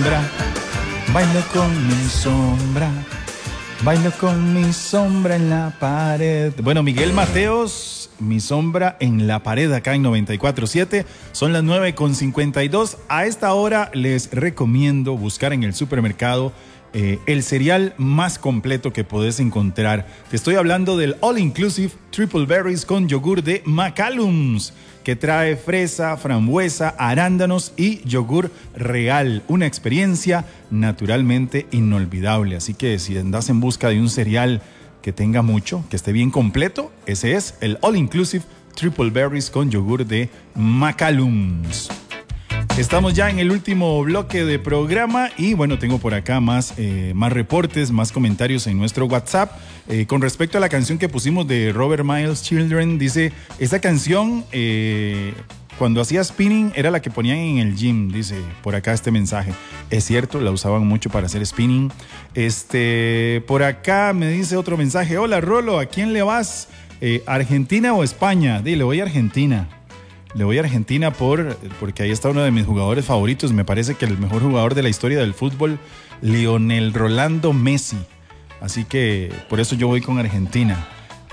sombra, bailo con mi sombra, bailo con mi sombra en la pared. Bueno, Miguel Mateos, Mi sombra en la pared, acá en 94.7. Son las 9:52. A esta hora les recomiendo buscar en el supermercado el cereal más completo que podés encontrar. Te estoy hablando del All Inclusive Triple Berries con yogur de McCallum's, que trae fresa, frambuesa, arándanos y yogur real. Una experiencia naturalmente inolvidable. Así que si andas en busca de un cereal que tenga mucho, que esté bien completo, ese es el All Inclusive Triple Berries con yogur de McCallum's. Estamos ya en el último bloque de programa y bueno, tengo por acá más reportes, más comentarios en nuestro WhatsApp. Con respecto a la canción que pusimos de Robert Miles, Children, dice, esta canción cuando hacía spinning era la que ponían en el gym, dice por acá este mensaje. Es cierto, la usaban mucho para hacer spinning. Por acá me dice otro mensaje, hola Rolo, ¿a quién le vas? ¿Argentina o España? Dile, voy a Argentina. Le voy a Argentina porque ahí está uno de mis jugadores favoritos. Me parece que el mejor jugador de la historia del fútbol, Lionel Rolando Messi. Así que por eso yo voy con Argentina.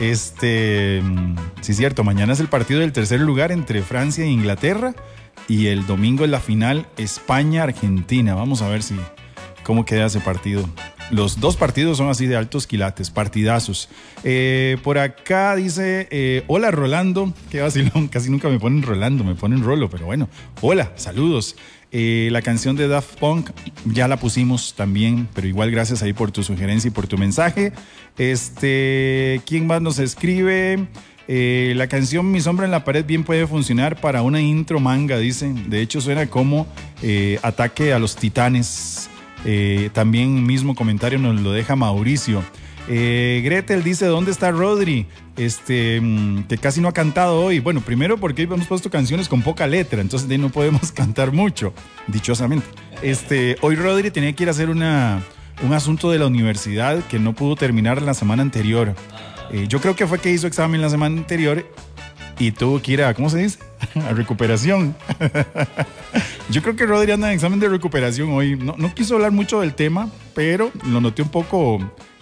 Sí, cierto, mañana es el partido del tercer lugar entre Francia e Inglaterra. Y el domingo es la final España-Argentina. Vamos a ver cómo queda ese partido. Los dos partidos son así de altos quilates, partidazos. Por acá dice, hola Rolando, qué vacilón, casi nunca me ponen Rolando, me ponen Rolo, pero bueno, hola, saludos. La canción de Daft Punk ya la pusimos también, pero igual gracias ahí por tu sugerencia y por tu mensaje. ¿Quién más nos escribe? La canción Mi sombra en la pared bien puede funcionar para una intro manga, dice. De hecho suena como Ataque a los Titanes. También mismo comentario nos lo deja Mauricio. Gretel dice, ¿dónde está Rodri? Que casi no ha cantado hoy. Bueno, primero porque hoy hemos puesto canciones con poca letra, entonces de ahí no podemos cantar mucho, dichosamente. Hoy Rodri tenía que ir a hacer un asunto de la universidad que no pudo terminar la semana anterior. Yo creo que fue que hizo examen la semana anterior y tuvo que ir a, ¿cómo se dice? A recuperación. Yo creo que Rodri anda en examen de recuperación hoy. No quiso hablar mucho del tema, pero lo noté un poco...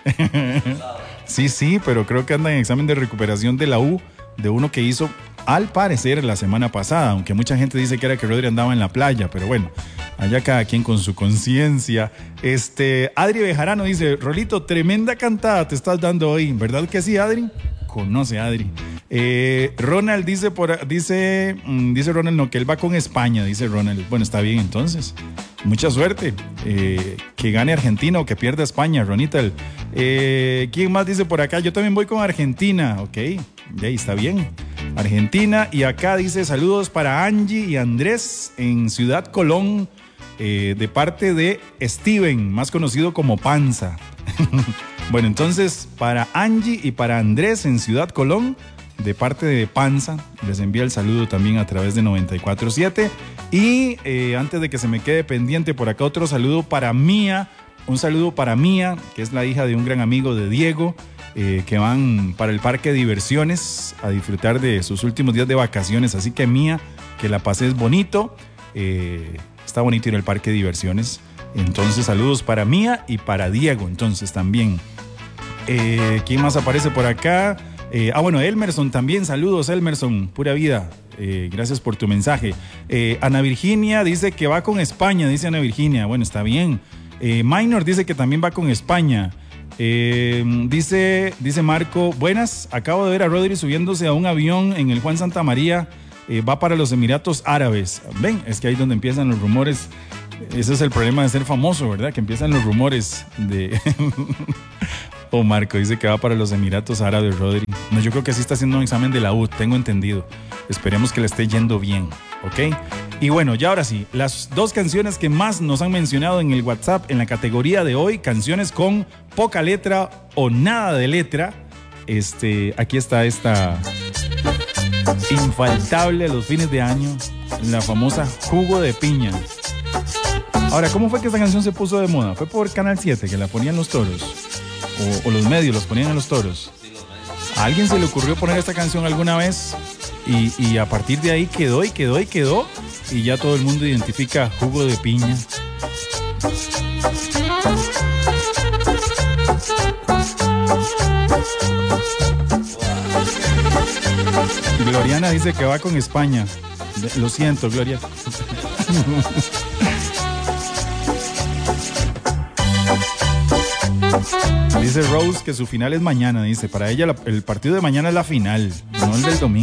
Sí, pero creo que anda en examen de recuperación de la U, de uno que hizo al parecer la semana pasada, aunque mucha gente dice que era que Rodri andaba en la playa, pero bueno, allá cada quien con su conciencia. Adri Bejarano dice, Rolito, tremenda cantada te estás dando hoy, ¿verdad que sí, Adri? Conoce a Adri. Ronald dice Ronald, no, que él va con España, dice Ronald. Bueno, está bien entonces. Mucha suerte. Que gane Argentina o que pierda España, Ronital. ¿Quién más dice por acá? Yo también voy con Argentina. Ok, ya está bien. Argentina. Y acá dice saludos para Angie y Andrés en Ciudad Colón, de parte de Steven, más conocido como Panza. Bueno, entonces para Angie y para Andrés en Ciudad Colón, de parte de Panza, les envía el saludo también a través de 94.7. Y antes de que se me quede pendiente por acá, otro saludo para Mía. Un saludo para Mía, que es la hija de un gran amigo de Diego, que van para el parque de diversiones a disfrutar de sus últimos días de vacaciones. Así que Mía, que la pases bonito. Está bonito ir al parque de diversiones. Entonces saludos para Mía y para Diego, entonces también. ¿Quién más aparece por acá? Bueno, Elmerson también, saludos Elmerson, pura vida, gracias por tu mensaje. Ana Virginia dice que va con España, dice Ana Virginia, bueno, está bien. Minor dice que también va con España. Dice Marco, buenas, acabo de ver a Rodri subiéndose a un avión en el Juan Santamaría, va para los Emiratos Árabes. Ven, es que ahí es donde empiezan los rumores. Ese es el problema de ser famoso, ¿verdad? Que empiezan los rumores de... Marco dice que va para los Emiratos Árabes, Rodri. No, yo creo que sí está haciendo un examen de la U, tengo entendido. Esperemos que le esté yendo bien, ¿ok? Y bueno, ya ahora sí, las dos canciones que más nos han mencionado en el WhatsApp en la categoría de hoy, canciones con poca letra o nada de letra. Aquí está esta infaltable los fines de año, la famosa Jugo de Piña. Ahora, ¿cómo fue que esta canción se puso de moda? ¿Fue por Canal 7 que la ponían los toros? ¿O los medios los ponían en los toros? ¿A alguien se le ocurrió poner esta canción alguna vez? Y a partir de ahí quedó. Y ya todo el mundo identifica Jugo de Piña. mañana dice que va con España. Lo siento, Gloria. Dice Rose que su final es mañana. Dice, para ella el partido de mañana es la final, no el del domingo.